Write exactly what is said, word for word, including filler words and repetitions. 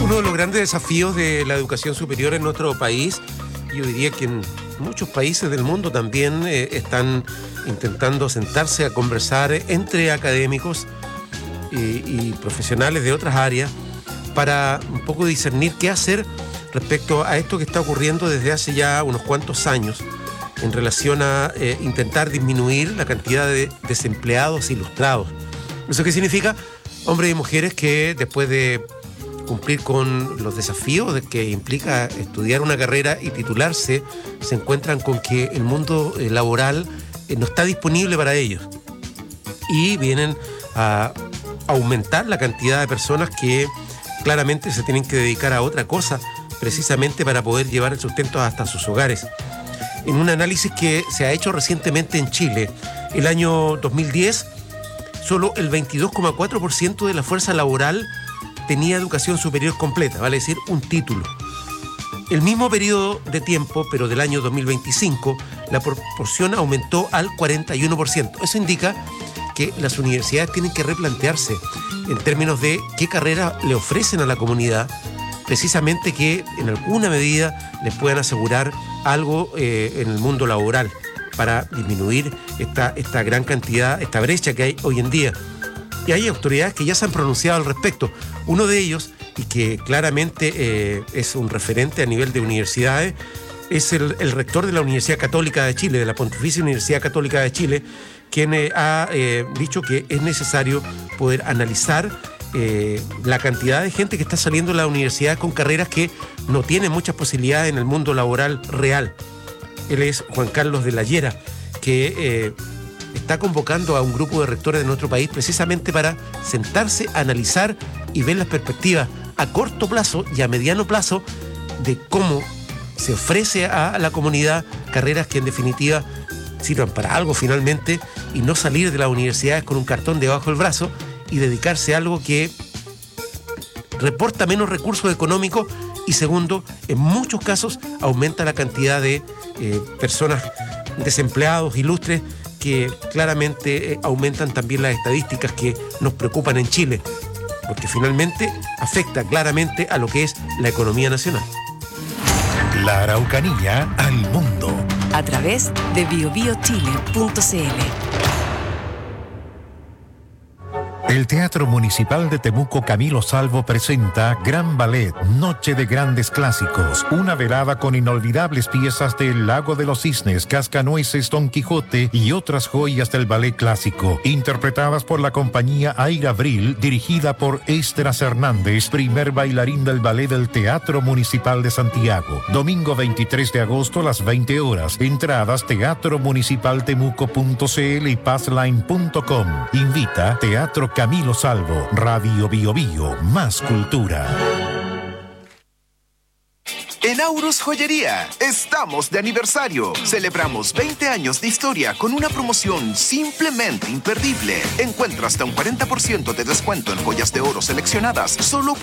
Uno de los grandes desafíos de la educación superior en nuestro país, yo diría que en muchos países del mundo también eh, están intentando sentarse a conversar entre académicos y, y profesionales de otras áreas para un poco discernir qué hacer respecto a esto que está ocurriendo desde hace ya unos cuantos años en relación a eh, intentar disminuir la cantidad de desempleados ilustrados. ¿Eso qué significa? Hombres y mujeres que después de cumplir con los desafíos de que implica estudiar una carrera y titularse, se encuentran con que el mundo eh, laboral eh, no está disponible para ellos. Y vienen a aumentar la cantidad de personas que claramente se tienen que dedicar a otra cosa, precisamente para poder llevar el sustento hasta sus hogares. En un análisis que se ha hecho recientemente en Chile, el año dos mil diez, solo el veintidós coma cuatro por ciento de la fuerza laboral tenía educación superior completa, vale decir, un título. El mismo periodo de tiempo, pero del año dos mil veinticinco, la proporción aumentó al cuarenta y uno por ciento. Eso indica que las universidades tienen que replantearse en términos de qué carrera le ofrecen a la comunidad, precisamente que en alguna medida les puedan asegurar algo eh, en el mundo laboral para disminuir esta, esta gran cantidad, esta brecha que hay hoy en día. Y hay autoridades que ya se han pronunciado al respecto. Uno de ellos, y que claramente eh, es un referente a nivel de universidades, es el, el rector de la Universidad Católica de Chile, de la Pontificia Universidad Católica de Chile, quien eh, ha eh, dicho que es necesario poder analizar eh, la cantidad de gente que está saliendo de la universidad con carreras que no tienen muchas posibilidades en el mundo laboral real. Él es Juan Carlos de la Llera, que eh, está convocando a un grupo de rectores de nuestro país precisamente para sentarse, analizar y ver las perspectivas a corto plazo y a mediano plazo de cómo se ofrece a la comunidad carreras que en definitiva sirvan para algo finalmente y no salir de las universidades con un cartón debajo del brazo y dedicarse a algo que reporta menos recursos económicos y segundo, en muchos casos aumenta la cantidad de eh, personas desempleados, ilustres, que claramente eh, aumentan también las estadísticas que nos preocupan en Chile, porque finalmente afecta claramente a lo que es la economía nacional. La Araucanía al mundo. A través de bio bio chile punto c l. El Teatro Municipal de Temuco Camilo Salvo presenta Gran Ballet, Noche de Grandes Clásicos, una velada con inolvidables piezas de El Lago de los Cisnes, Cascanueces, Don Quijote y otras joyas del ballet clásico, interpretadas por la compañía Aira Abril, dirigida por Esteras Hernández, primer bailarín del ballet del Teatro Municipal de Santiago. Domingo veintitrés de agosto a las veinte horas. Entradas teatro municipal temuco punto c l y passline punto com. Invita Teatro Camilo Salvo, Radio Bio Bio, más cultura. En Aurus Joyería estamos de aniversario. Celebramos veinte años de historia con una promoción simplemente imperdible. Encuentra hasta un cuarenta por ciento de descuento en joyas de oro seleccionadas solo